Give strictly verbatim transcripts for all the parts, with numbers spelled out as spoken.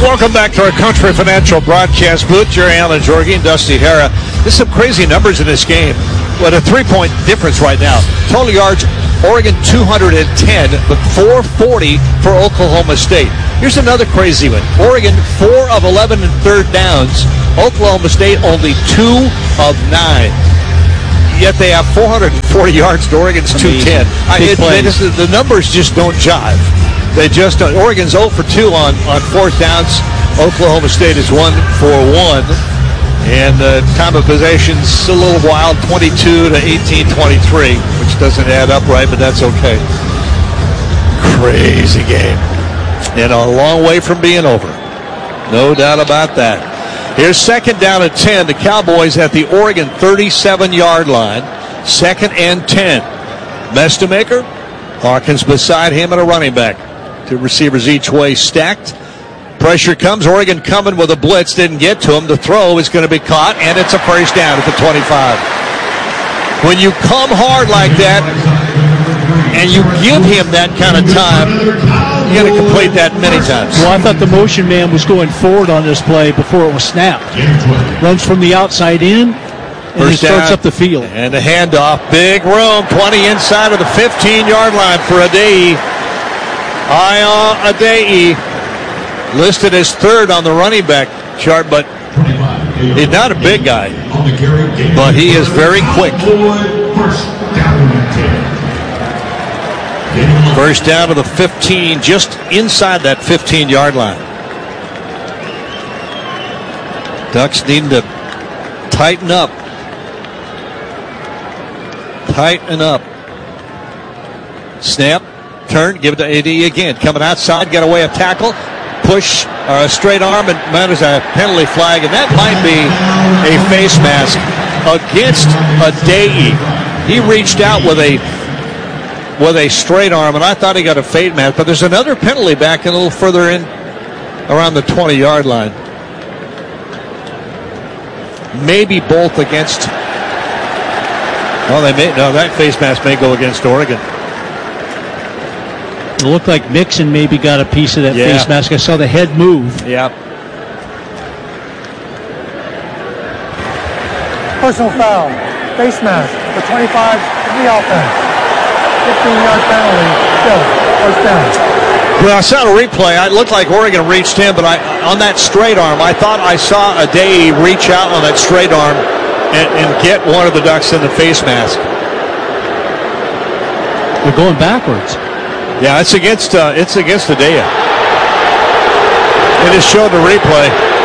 Welcome back to our Country Financial broadcast booth. Jerry Allen, Jorgie, and Dusty Hara. There's some crazy numbers in this game. What a three-point difference right now. Total yards, Oregon two hundred ten, but four forty for Oklahoma State. Here's another crazy one. Oregon, four of eleven in third downs. Oklahoma State, only two of nine. Yet they have four hundred forty yards to Oregon's two ten. I, it, they just, the numbers just don't jive. They just don't. Oregon's zero for two on, on fourth downs. Oklahoma State is one for one. And the uh, time of possession's a little wild, twenty-two to eighteen twenty-three, which doesn't add up right, but that's okay. Crazy game. And a long way from being over. No doubt about that. Here's second down at ten. The Cowboys at the Oregon thirty-seven-yard line. Second and ten. Mestemaker, Hawkins beside him, and a running back. Two receivers each way stacked. Pressure comes. Oregon coming with a blitz. Didn't get to him. The throw is going to be caught, and it's a first down at the twenty-five. When you come hard like that, and you give him that kind of time, you got to complete that many times. Well, I thought the motion man was going forward on this play before it was snapped. Runs from the outside in, and he starts up the field. And the handoff. Big room. twenty inside of the fifteen-yard line for Adei. Aya Adei. Listed as third on the running back chart, but he's not a big guy. But he is very quick. First down to the fifteen, just inside that fifteen-yard line. Ducks needing to tighten up. Tighten up. Snap, turn, give it to A D again. Coming outside, got away a tackle. Push, or a straight arm, and matters a penalty flag, and that might be a face mask against Adei. He reached out with a with a straight arm, and I thought he got a fade mask, but there's another penalty back a little further in around the twenty-yard line. Maybe both against. Oh, they may no. That face mask may go against Oregon. It looked like Mixon maybe got a piece of that yeah. face mask. I saw the head move. Yeah. Personal foul. Face mask. The twenty-five of the offense. fifteen-yard penalty. Still. First down. Well, I saw the replay. It looked like Oregon reached in, but I on that straight arm, I thought I saw Adei reach out on that straight arm and, and get one of the Ducks in the face mask. They're going backwards. Yeah, it's against uh, it's against Adei. They just showed the replay.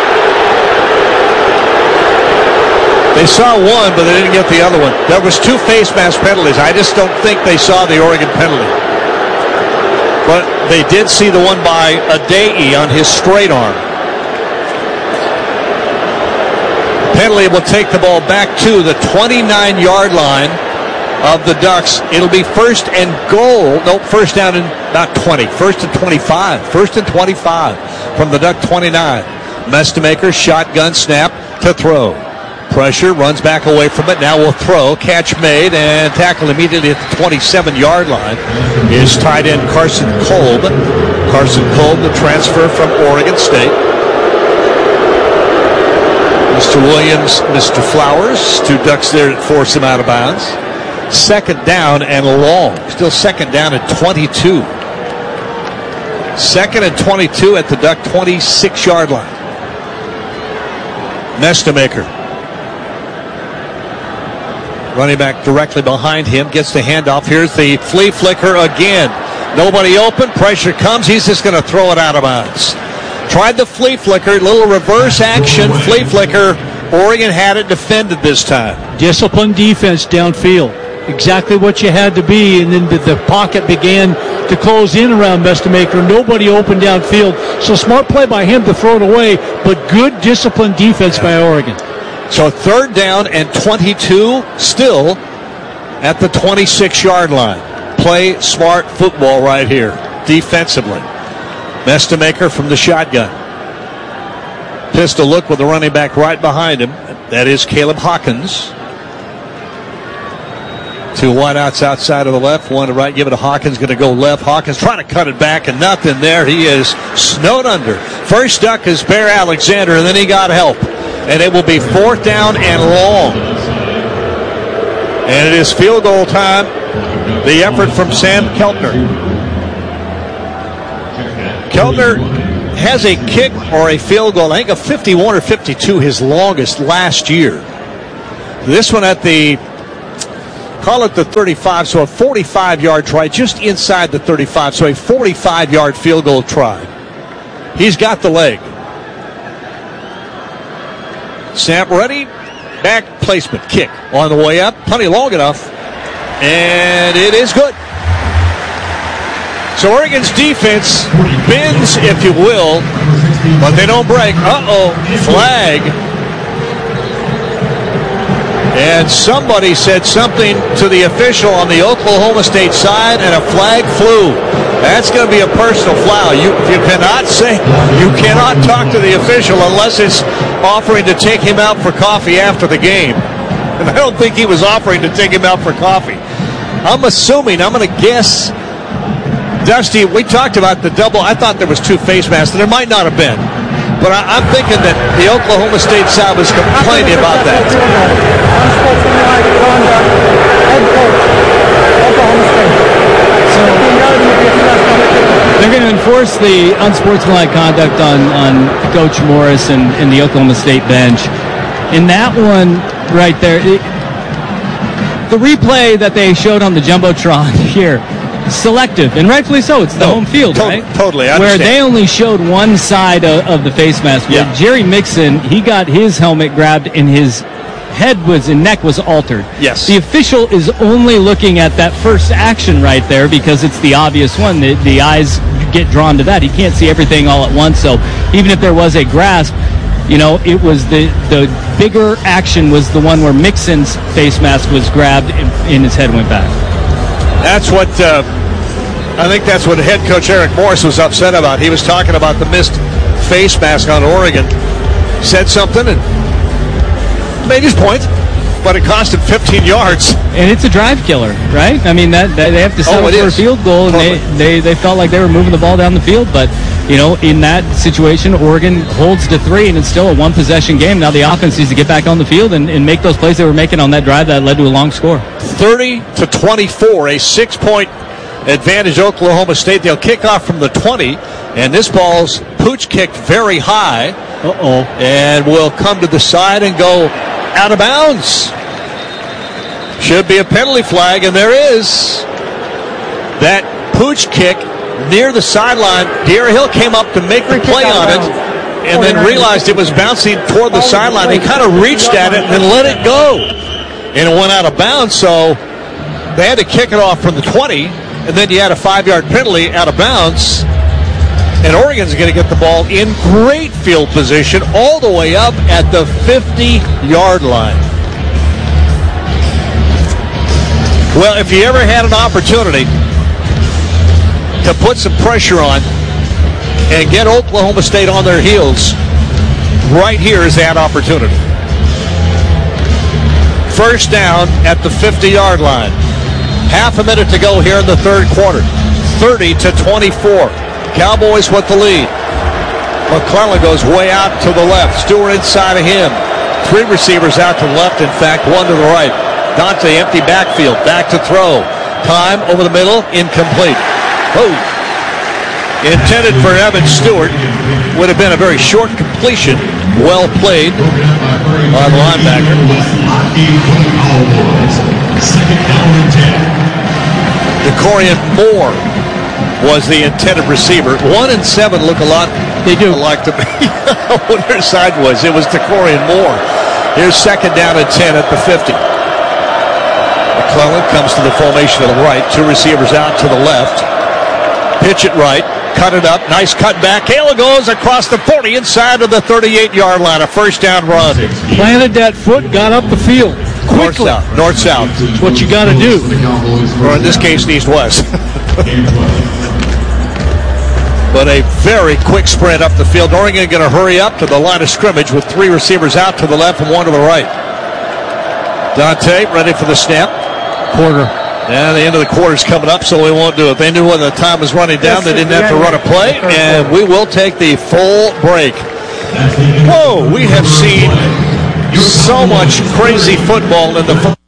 They saw one, but they didn't get the other one. There was two face mask penalties. I just don't think they saw the Oregon penalty. But they did see the one by Adei on his straight arm. Penalty will take the ball back to the twenty-nine-yard line of the Ducks. It'll be first and goal. Nope, first down and not twenty. First and twenty-five. First and twenty-five from the Duck twenty-nine. Mestemaker, shotgun snap to throw. Pressure, runs back away from it. Now will throw. Catch made and tackle immediately at the twenty-seven-yard line is tight end Carson Kolb. Carson Kolb, the transfer from Oregon State. Mister Williams, Mister Flowers, two Ducks there that force him out of bounds. Second down and long. Still second down at twenty-two. Second and twenty-two at the Duck twenty-six-yard line. Mestemaker. Running back directly behind him. Gets the handoff. Here's the flea flicker again. Nobody open. Pressure comes. He's just going to throw it out of bounds. Tried the flea flicker. Little reverse action. Flea flicker. Oregon had it defended this time. Disciplined defense downfield. Exactly what you had to be, and then the, the pocket began to close in around Mestemaker. Nobody opened downfield. So smart play by him to throw it away, but good disciplined defense yeah. by Oregon. So third down and twenty-two, still at the twenty-six-yard line. Play smart football right here, defensively. Mestemaker from the shotgun. Pistol look with the running back right behind him. That is Caleb Hawkins. Two wideouts outside of the left, one to right. Give it to Hawkins, going to go left. Hawkins trying to cut it back, and nothing there. He is snowed under. First duck is Bear Alexander, and then he got help. And it will be fourth down and long. And it is field goal time. The effort from Sam Keltner. Keltner has a kick or a field goal, I think a fifty-one or fifty-two, his longest last year. This one at the, call it the thirty-five, so a forty-five-yard try, just inside the thirty-five, so a forty-five-yard field goal try. He's got the leg. Snap ready, back placement, kick on the way up, plenty long enough, and it is good. So Oregon's defense bends, if you will, but they don't break. Uh-oh, flag. And somebody said something to the official on the Oklahoma State side, and a flag flew. That's going to be a personal foul. You, you cannot say, you cannot talk to the official unless it's offering to take him out for coffee after the game. And I don't think he was offering to take him out for coffee. I'm assuming, I'm going to guess, Dusty, we talked about the double. I thought there was two face masks. There might not have been. But I, I'm thinking that the Oklahoma State side was complaining about that. Unsportsmanlike conduct, head coach, Oklahoma State. So they're going to enforce the unsportsmanlike conduct on, on Coach Morris and, and the Oklahoma State bench. In that one right there, it, the replay that they showed on the Jumbotron here, selective, and rightfully so. It's the no, home field, to- right? Totally, I Where understand. they only showed one side of, of the face mask. Where Yeah. Jerry Mixon, he got his helmet grabbed and his head was and neck was altered. Yes. The official is only looking at that first action right there because it's the obvious one. The, the eyes get drawn to that. He can't see everything all at once. So even if there was a grasp, you know, it was the, the bigger action was the one where Mixon's face mask was grabbed and, and his head went back. That's what, uh, I think that's what head coach Eric Morris was upset about. He was talking about the missed face mask on Oregon. Said something and made his point, but it cost him fifteen yards. And it's a drive killer, right? I mean, that, that they have to settle Oh, it for is. a field goal, and Totally. they, they, they felt like they were moving the ball down the field. But, you know, in that situation, Oregon holds to three, and it's still a one-possession game. Now the offense needs to get back on the field and, and make those plays they were making on that drive that led to a long score. thirty to twenty-four, a six-point advantage Oklahoma State. They'll kick off from the twenty, and this ball's pooch kicked very high. Uh-oh. And will come to the side and go out of bounds. Should be a penalty flag, and there is. That pooch kick near the sideline. De'Ara Hill came up to make the play on it and then realized it was bouncing toward the sideline. He kind of reached at it and then let it go. And it went out of bounds, so they had to kick it off from the twenty, and then you had a five-yard penalty out of bounds. And Oregon's going to get the ball in great field position all the way up at the fifty-yard line. Well, if you ever had an opportunity to put some pressure on and get Oklahoma State on their heels, right here is that opportunity. First down at the fifty-yard line. Half a minute to go here in the third quarter. thirty to twenty-four. Cowboys with the lead. McClellan goes way out to the left. Stewart inside of him. Three receivers out to the left, in fact, one to the right. Dante empty backfield. Back to throw. Time over the middle. Incomplete. Oh. Intended for Evan Stewart. Would have been a very short completion. Well played by the linebacker. DeCorian Moore was the intended receiver. One and seven look a lot They do. alike to me. When their side was, it was DeCorian Moore. Here's second down and ten at the fifty. McClellan comes to the formation to the right. Two receivers out to the left. Pitch it right. Cut it up. Nice cut back. Kayla goes across the forty inside of the thirty-eight-yard line. A first down run. Planted that foot, got up the field quickly. North-south. North-south. That's what you got to do. Or in this case, east-west. But a very quick sprint up the field. Oregon going to hurry up to the line of scrimmage with three receivers out to the left and one to the right. Dante ready for the snap. Porter. Yeah, the end of the quarter's coming up, so we won't do it. They knew when the time was running down, they didn't have to run a play, and we will take the full break. Whoa, we have seen so much crazy football in the